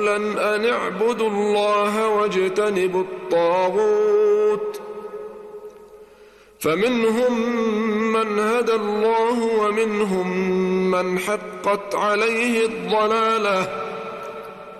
رسولا أن اعبدوا الله واجتنبوا الطاغوت، فمنهم من هدى الله ومنهم من حقت عليه الضلالة،